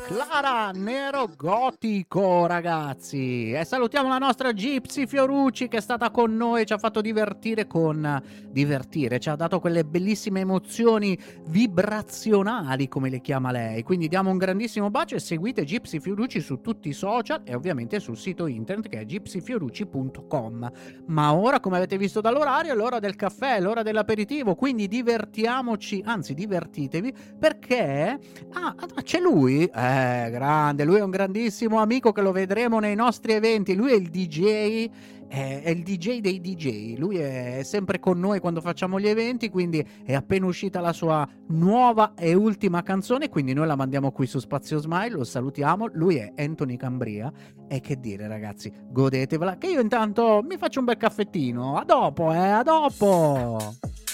Clara Nero Gotico, ragazzi. E salutiamo la nostra Gypsy Fiorucci che è stata con noi, ci ha fatto divertire ci ha dato quelle bellissime emozioni vibrazionali, come le chiama lei. Quindi diamo un grandissimo bacio e seguite Gypsy Fiorucci su tutti i social e ovviamente sul sito internet che è gypsyfiorucci.com. Ma ora, come avete visto dall'orario, è l'ora del caffè, è l'ora dell'aperitivo, quindi divertiamoci, anzi divertitevi, perché c'è lui, grande, lui è un grandissimo amico che lo vedremo nei nostri eventi, lui è il DJ, è il DJ dei DJ, lui è sempre con noi quando facciamo gli eventi, quindi è appena uscita la sua nuova e ultima canzone, quindi noi la mandiamo qui su Spazio Smile, lo salutiamo, lui è Anthony Cambria e che dire ragazzi, godetevela, che io intanto mi faccio un bel caffettino, a dopo, a dopo!